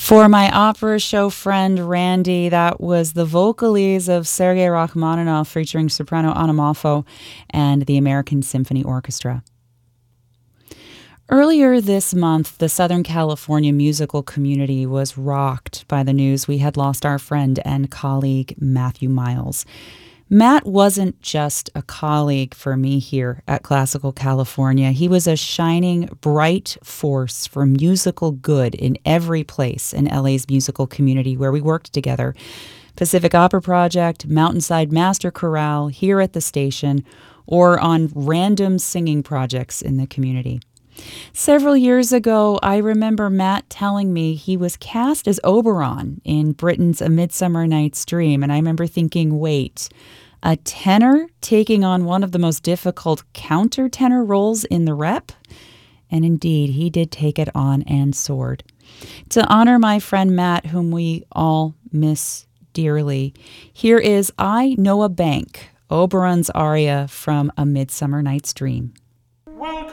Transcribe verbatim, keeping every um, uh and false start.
For my opera show friend Randy, that was the vocalese of Sergei Rachmaninoff featuring soprano Anna Moffo and the American Symphony Orchestra. Earlier this month, the Southern California musical community was rocked by the news we had lost our friend and colleague Matthew Miles. Matt wasn't just a colleague for me here at Classical California. He was a shining, bright force for musical good in every place in L A's musical community where we worked together. Pacific Opera Project, Mountainside Master Chorale, here at the station, or on random singing projects in the community. Several years ago, I remember Matt telling me he was cast as Oberon in Britain's A Midsummer Night's Dream, and I remember thinking, wait, a tenor taking on one of the most difficult countertenor roles in the rep? And indeed, he did take it on and soared. To honor my friend Matt, whom we all miss dearly, here is I Know a Bank, Oberon's aria from A Midsummer Night's Dream. Welcome.